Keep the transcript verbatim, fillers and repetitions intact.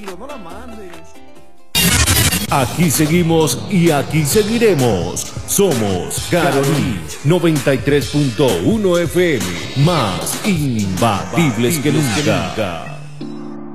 No la mandes. Aquí seguimos y aquí seguiremos. Somos Caroní noventa y tres punto uno F M, más imbatibles que nunca.